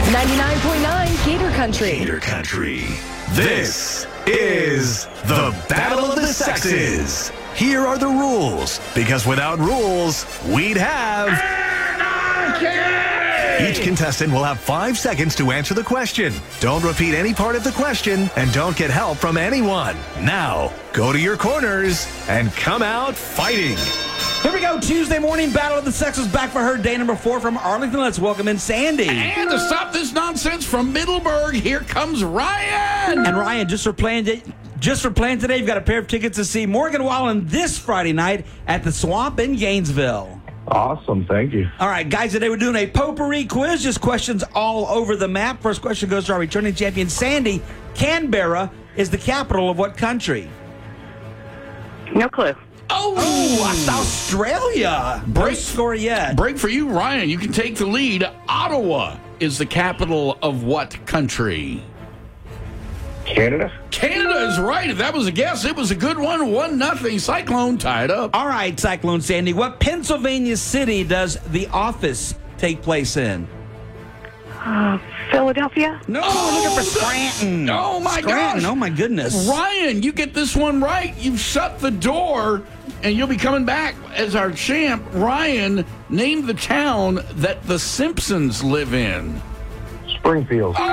99.9 Gator Country. Gator Country. This is the Battle of the Sexes. Here are the rules, because without rules, we'd have anarchy! Each contestant will have 5 seconds to answer the question. Don't repeat any part of the question, and don't get help from anyone. Now, go to your corners and come out fighting. Here we go. Tuesday morning, Battle of the Sexes back for her day number 4 from Arlington. Let's welcome in Sandy. And to stop this nonsense from Middleburg, here comes Ryan. And Ryan, just for playing today, you've got a pair of tickets to see Morgan Wallen this Friday night at the Swamp in Gainesville. Awesome, thank you. All right, guys, today we're doing a potpourri quiz, just questions all over the map. First question goes to our returning champion, Sandy. Canberra is the capital of what country? No clue. Oh, Australia. No score yet. Break for you, Ryan. You can take the lead. Ottawa is the capital of what country? Canada? Canada is right. If that was a guess, it was a good one. 1-0. Cyclone tied up. All right, Cyclone Sandy. What Pennsylvania city does The Office take place in? Philadelphia? No, we're looking for Scranton. Oh, my Scranton, gosh. oh, my goodness. Ryan, you get this one right. You've shut the door, and you'll be coming back as our champ. Ryan, name the town that the Simpsons live in. Springfield.